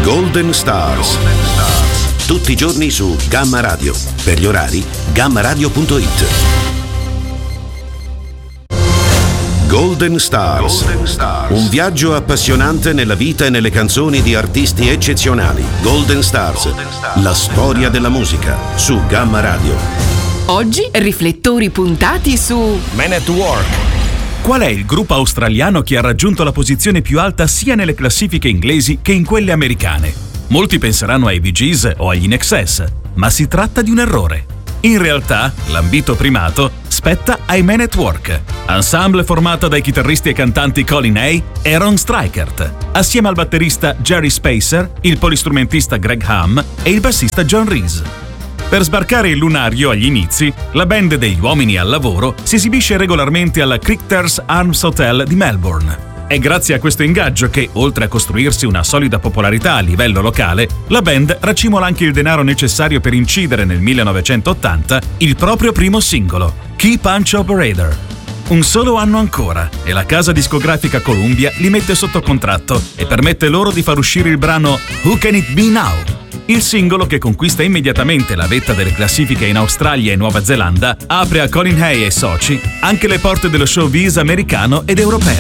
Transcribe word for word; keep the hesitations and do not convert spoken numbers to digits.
Golden Stars. Tutti i giorni su Gamma Radio. Per gli orari, gamma radio punto it. Golden Stars. Golden Stars. Un viaggio appassionante nella vita e nelle canzoni di artisti eccezionali. Golden Stars. Golden Stars. La storia della musica su Gamma Radio. Oggi riflettori puntati su Men at Work. Qual è il gruppo australiano che ha raggiunto la posizione più alta sia nelle classifiche inglesi che in quelle americane? Molti penseranno ai Bee Gees o agli In Excess, ma si tratta di un errore. In realtà, l'ambito primato spetta ai Men at Work, ensemble formato dai chitarristi e cantanti Colin Hay e Ron Strykert, assieme al batterista Jerry Spacer, il polistrumentista Greg Ham e il bassista John Reese. Per sbarcare il lunario agli inizi, la band degli uomini al lavoro si esibisce regolarmente alla Cricketers Arms Hotel di Melbourne. È grazie a questo ingaggio che, oltre a costruirsi una solida popolarità a livello locale, la band racimola anche il denaro necessario per incidere nel millenovecentottanta il proprio primo singolo, Key Punch Operator. Un solo anno ancora e la casa discografica Columbia li mette sotto contratto e permette loro di far uscire il brano Who Can It Be Now? Il singolo, che conquista immediatamente la vetta delle classifiche in Australia e Nuova Zelanda, apre a Colin Hay e soci anche le porte dello showbiz americano ed europeo.